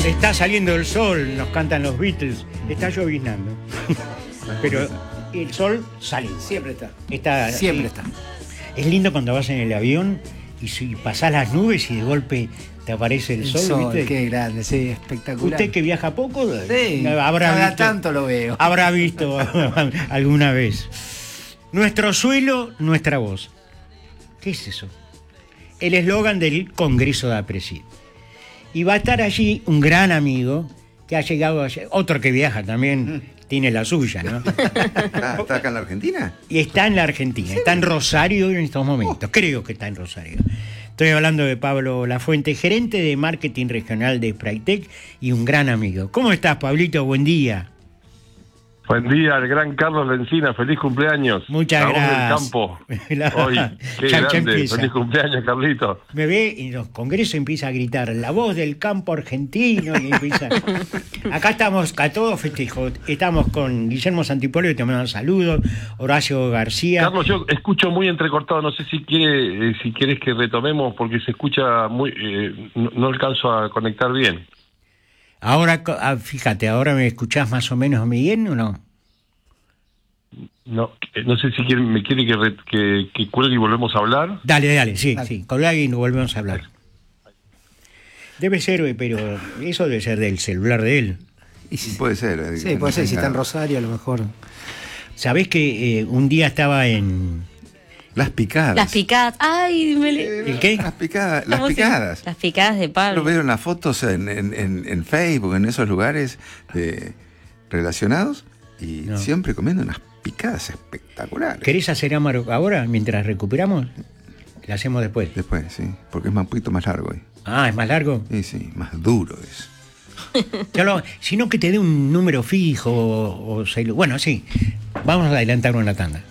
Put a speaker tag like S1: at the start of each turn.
S1: Está saliendo el sol, nos cantan los Beatles. Está lloviznando. Pero el sol sale.
S2: Siempre está.
S1: Siempre está. Es lindo cuando vas en el avión y pasás las nubes y de golpe te aparece el sol, ¿viste?
S2: Qué grande, sí, espectacular.
S1: Usted que viaja poco,
S2: sí,
S1: habrá visto,
S2: tanto lo veo.
S1: Habrá visto alguna vez. Nuestro suelo, nuestra voz. ¿Qué es eso? El eslogan del Congreso de APRESID. Y va a estar allí un gran amigo que ha llegado ayer, otro que viaja también, tiene la suya, ¿no?
S3: ¿Está acá en la Argentina?
S1: Y está en la Argentina, está en Rosario en estos momentos, creo que está en Rosario. Estoy hablando de Pablo Lafuente, gerente de marketing regional de Spraytec y un gran amigo. ¿Cómo estás, Pablito? Buen día.
S4: Buen día, el gran Carlos Lencina, feliz cumpleaños.
S1: Muchas gracias.
S4: La voz del campo. Hoy, qué grande, feliz cumpleaños, Carlito.
S1: Me ve y en los congresos empieza a gritar, la voz del campo argentino. Y empieza... Acá estamos a todos festejos. Estamos con Guillermo Santipolio, que te mando un saludo, Horacio García.
S4: Carlos, yo escucho muy entrecortado, no sé si quieres que retomemos, porque se escucha muy... no alcanzo a conectar bien.
S1: Ahora, fíjate, ¿ahora me escuchás más o menos bien o no?
S4: No sé si me quiere que cuelgue y volvemos a hablar.
S1: Dale, sí, colgá y nos volvemos a hablar. Debe ser, pero eso debe ser del celular de él.
S3: Puede ser.
S2: Sí, puede ser, si está en Rosario a lo mejor.
S1: ¿Sabés que un día estaba en...
S3: Las picadas.
S5: Las picadas. Ay,
S1: ¿El qué?
S3: Las picadas.
S5: Las picadas de Pablo.
S3: Lo veo en las fotos en Facebook, en esos lugares relacionados, y siempre comiendo unas picadas espectaculares.
S1: ¿Querés hacer Amaro ahora, mientras recuperamos? La hacemos después.
S3: Después, sí, porque es un poquito más largo hoy.
S1: Ah, ¿es más largo?
S3: Sí, más duro es.
S1: Sino que te dé un número fijo o bueno, sí. Vamos a adelantar una tanda.